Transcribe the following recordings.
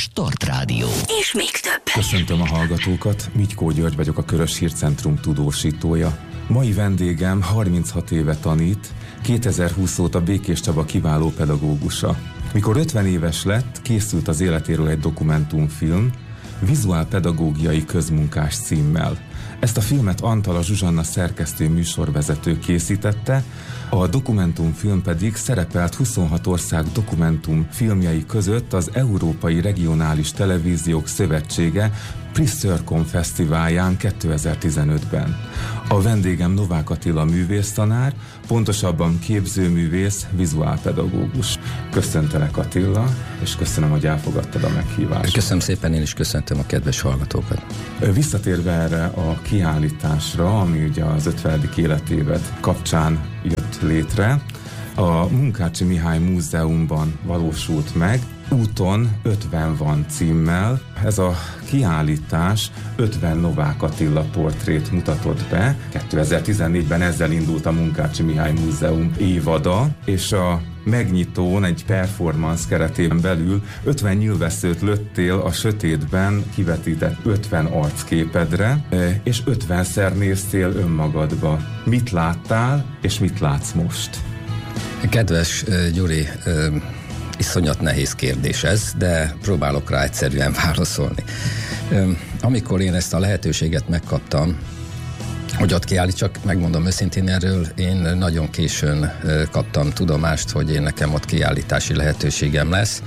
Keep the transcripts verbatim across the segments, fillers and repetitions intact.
Start Rádió. És még több. Köszöntöm a hallgatókat, Mitykó György vagyok, a Körös Hírcentrum tudósítója. Mai vendégem harminchat éve tanít, kétezer-húsz óta Békés Csaba kiváló pedagógusa. Mikor ötven éves lett, készült az életéről egy dokumentumfilm, Vizuálpedagógiai közmunkás címmel. Ezt a filmet Antala Zsuzsanna szerkesztő műsorvezető készítette, a dokumentumfilm pedig szerepelt huszonhat ország dokumentumfilmjei között az Európai Regionális Televíziók Szövetsége Priscircon Fesztiválján kétezer-tizenötben. A vendégem Novák Attila művésztanár, pontosabban képzőművész, vizuálpedagógus. Köszöntelek, Attila, és köszönöm, hogy elfogadtad a meghívást. Köszönöm szépen, én is köszöntöm a kedves hallgatókat. Visszatérve erre a kiállításra, ami ugye az ötvenedik életévet kapcsán jött létre, a Munkácsi Mihály Múzeumban valósult meg, Úton ötven van címmel. Ez a kiállítás ötven Novák Attila portrét mutatott be. kétezer-tizennégyben ezzel indult a Munkácsi Mihály Múzeum évada, és a megnyitón egy performance keretében belül ötven nyilvesszőt lőttél a sötétben kivetített ötven arcképedre, és ötvenszer néztél önmagadba. Mit láttál, és mit látsz most? Kedves Gyuri, iszonyat nehéz kérdés ez, de próbálok rá egyszerűen válaszolni. Amikor én ezt a lehetőséget megkaptam, hogy ott kiállítsak, megmondom őszintén, erről én nagyon későn kaptam tudomást, hogy én nekem ott kiállítási lehetőségem lesz.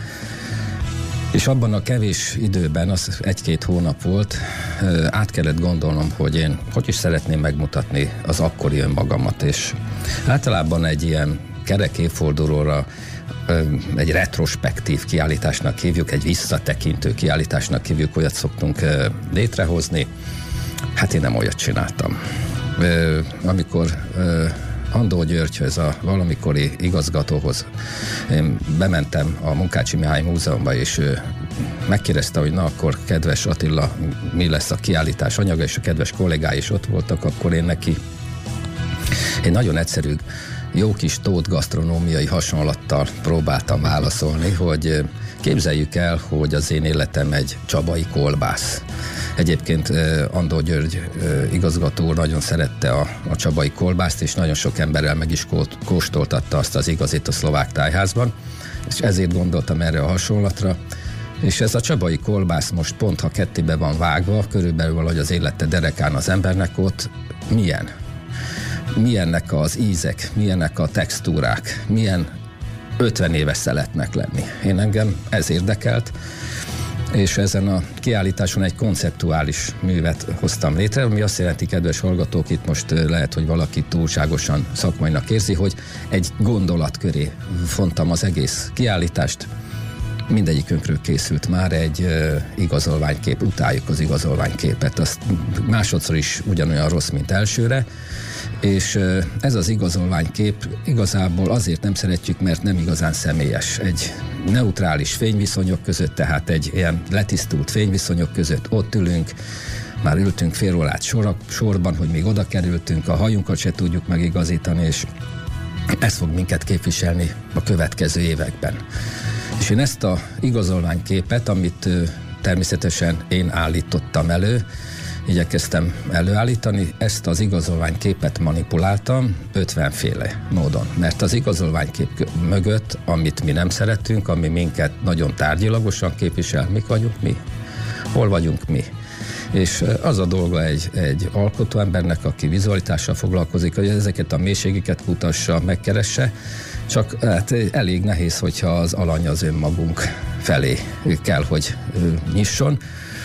És abban a kevés időben, az egy-két hónap volt, át kellett gondolnom, hogy én hogy is szeretném megmutatni az akkori önmagamat, és általában egy ilyen kerek évfordulóra egy retrospektív kiállításnak hívjuk, egy visszatekintő kiállításnak hívjuk, olyat szoktunk létrehozni. Hát én nem olyat csináltam. Amikor Andó Györgyhöz, a valamikori igazgatóhoz én bementem a Munkácsi Mihály Múzeumba, és ő megkérdezte, hogy na akkor kedves Attila, mi lesz a kiállítás anyaga, és a kedves kollégái is ott voltak, akkor én neki egy nagyon egyszerű, jó kis tót gasztronómiai hasonlattal próbáltam válaszolni, hogy képzeljük el, hogy az én életem egy csabai kolbász. Egyébként Andó György igazgató nagyon szerette a, a csabai kolbászt, és nagyon sok emberrel meg is kóstoltatta azt az igazit a szlovák tájházban, és ezért gondoltam erre a hasonlatra. És ez a csabai kolbász most pont, ha kettébe van vágva, körülbelül valahogy az élete derekán az embernek ott milyen? Milyennek az ízek, milyennek a textúrák, milyen ötven éves szeretnek lenni. Én engem ez érdekelt, és ezen a kiállításon egy konceptuális művet hoztam létre, ami azt jelenti, kedves hallgatók, itt most lehet, hogy valaki túlságosan szakmainak érzi, hogy egy gondolat köré fontam az egész kiállítást. Mindegyikünkről készült már egy uh, igazolványkép, utáljuk az igazolványképet, azt másodszor is ugyanolyan rossz, mint elsőre, és uh, ez az igazolványkép igazából azért nem szeretjük, mert nem igazán személyes. Egy neutrális fényviszonyok között, tehát egy ilyen letisztult fényviszonyok között ott ülünk, már ültünk fél órát sor, sorban, hogy még oda kerültünk, a hajunkat se tudjuk megigazítani, és ez fog minket képviselni a következő években. És én ezt a igazolványképet, amit ö, természetesen én állítottam elő, igyekeztem előállítani, ezt az igazolványképet manipuláltam ötvenféle módon. Mert az igazolványkép mögött, amit mi nem szeretünk, ami minket nagyon tárgyilagosan képvisel, mik vagyunk mi? Hol vagyunk mi? És az a dolga egy, egy alkotóembernek, aki vizualitással foglalkozik, hogy ezeket a mélységeket kutassa, megkeresse, csak hát elég nehéz, hogyha az alany az önmagunk felé kell, hogy nyisson.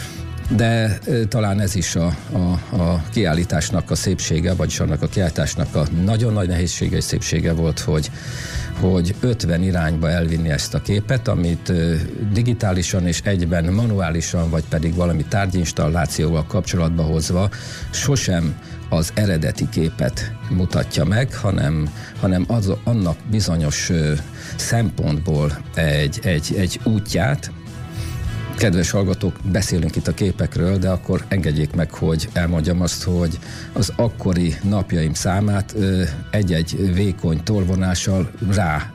De talán ez is a, a, a kiállításnak a szépsége, vagyis annak a kiállításnak a nagyon nagy nehézsége és szépsége volt, hogy, hogy ötven irányba elvinni ezt a képet, amit digitálisan és egyben manuálisan, vagy pedig valami tárgyinstallációval kapcsolatba hozva sosem az eredeti képet mutatja meg, hanem, hanem az, annak bizonyos szempontból egy, egy, egy útját. Kedves hallgatók, beszélünk itt a képekről, de akkor engedjék meg, hogy elmondjam azt, hogy az akkori napjaim számát egy-egy vékony tolvonással rá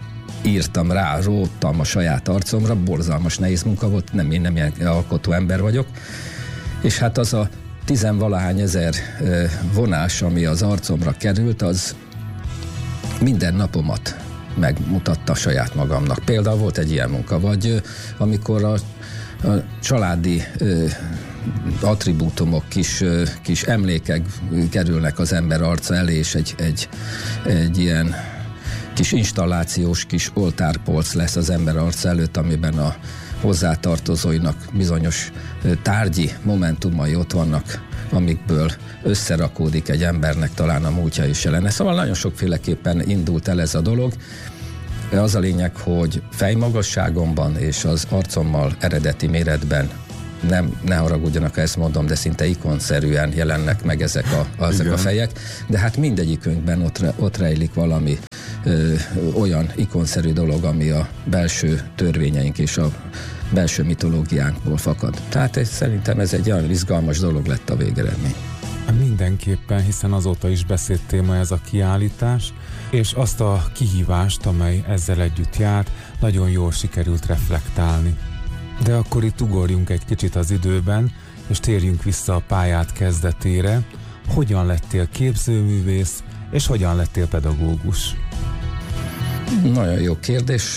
írtam rá, róttam a saját arcomra, borzalmas nehéz munka volt, nem, én nem ilyen alkotó ember vagyok, és hát az a tizenvalahány ezer vonás, ami az arcomra került, az minden napomat megmutatta saját magamnak. Például volt egy ilyen munka, vagy amikor a, a családi ö, attribútumok, kis, ö, kis emlékek kerülnek az ember arca elé, és egy, egy, egy ilyen kis installációs kis oltárpolc lesz az ember arca előtt, amiben a hozzátartozóinak bizonyos tárgyi momentumai ott vannak, amikből összerakódik egy embernek talán a múltja is jelene. Szóval nagyon sokféleképpen indult el ez a dolog. Az a lényeg, hogy fejmagasságomban és az arcommal eredeti méretben nem, ne haragudjanak, ha ezt mondom, de szinte ikonszerűen jelennek meg ezek a, ezek a fejek, de hát mindegyikünkben ott, ott rejlik valami ö, olyan ikonszerű dolog, ami a belső törvényeink és a belső mitológiánkból fakad. Tehát ez, szerintem ez egy olyan izgalmas dolog lett a végeredmény. Mindenképpen, hiszen azóta is beszélt téma ez a kiállítás, és azt a kihívást, amely ezzel együtt járt, nagyon jól sikerült reflektálni. De akkor itt ugorjunk egy kicsit az időben, és térjünk vissza a pályát kezdetére. Hogyan lettél képzőművész, és hogyan lettél pedagógus? Nagyon jó kérdés.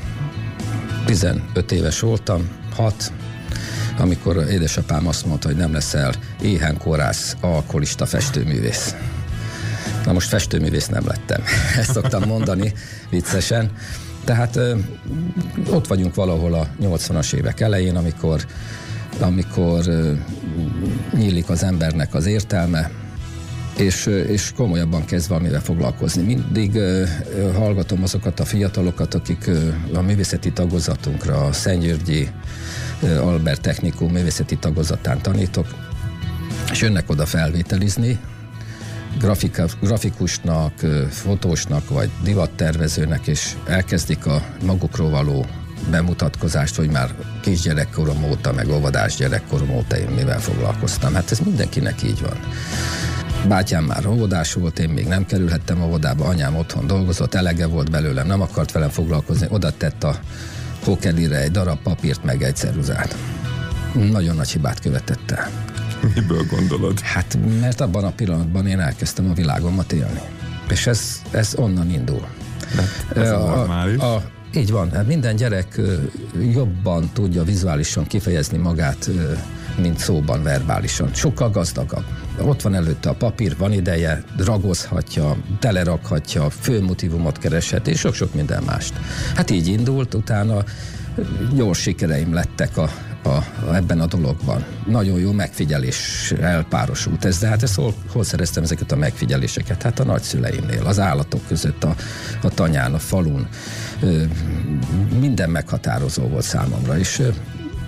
tizenöt éves voltam, hat, amikor édesapám azt mondta, hogy nem leszel éhen korász, alkoholista festőművész. Na most festőművész nem lettem. Ezt szoktam mondani viccesen. Tehát ö, ott vagyunk valahol a nyolcvanas évek elején, amikor, amikor ö, nyílik az embernek az értelme, és, és komolyabban kezd valamivel foglalkozni. Mindig ö, hallgatom azokat a fiatalokat, akik ö, a művészeti tagozatunkra, a Szentgyörgyi ö, Albert Technikum művészeti tagozatán tanítok, és jönnek oda felvételizni, grafika, grafikusnak, fotósnak vagy divattervezőnek, és elkezdik a magukról való bemutatkozást, hogy már kisgyerekkorom óta, meg óvodás gyerekkorom óta én mivel foglalkoztam. Hát ez mindenkinek így van. Bátyám már óvodás volt, én még nem kerülhettem óvodába, anyám otthon dolgozott, elege volt belőlem, nem akart velem foglalkozni, oda tett a pókelire egy darab papírt, meg egy ceruzát. Nagyon nagy hibát követett el. Miből gondolod? Hát, mert abban a pillanatban én elkezdtem a világomat élni. És ez, ez onnan indul. De ez a, normális. A, a, így van. Hát minden gyerek jobban tudja vizuálisan kifejezni magát, mint szóban, verbálisan. Sokkal gazdagabb. Ott van előtte a papír, van ideje, ragozhatja, telerakhatja, főmotívumot kereshet, és sok-sok minden mást. Hát így indult, utána gyors sikereim lettek a A, a, ebben a dologban. Nagyon jó megfigyeléssel párosult ez, de hát ezt hol, hol szereztem ezeket a megfigyeléseket? Hát a nagyszüleimnél, az állatok között, a, a tanyán, a falun. Ö, minden meghatározó volt számomra, és ö,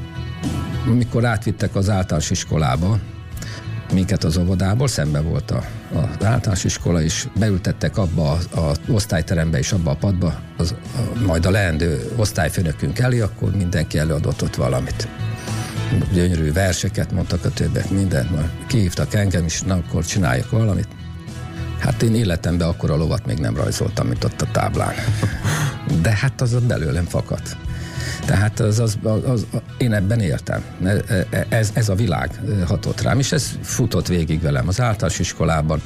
amikor átvittek az általános iskolába, minket az óvodából, szembe volt a, az általános iskola, és beültettek abba az osztályterembe és abba a padba, az, a, majd a leendő osztályfőnökünk elé, akkor mindenki előadott ott valamit. Gyönyörű verseket mondtak a többek, mindent, majd kihívtak engem is, na akkor csináljak valamit. Hát én életemben akkor a lovat még nem rajzoltam, mint ott a táblán. De hát az belőlem fakadt. Tehát az, az, az, az, én ebben éltem. Ez, ez a világ hatott rám, és ez futott végig velem az általános iskolában.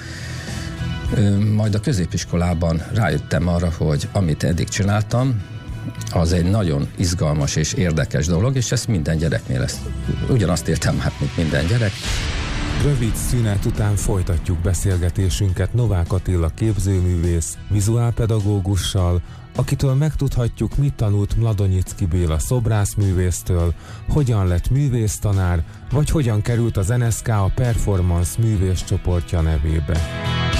Majd a középiskolában rájöttem arra, hogy amit eddig csináltam, az egy nagyon izgalmas és érdekes dolog, és ezt minden gyereknél ezt, ugyanazt értem hát, mint minden gyerek. Rövid szünet után folytatjuk beszélgetésünket Novák Attila képzőművész, vizuálpedagógussal, akitől megtudhatjuk, mit tanult Mladonyicki Béla szobrászművésztől, hogyan lett művésztanár, vagy hogyan került az en es ká a Performance művészcsoportja nevébe.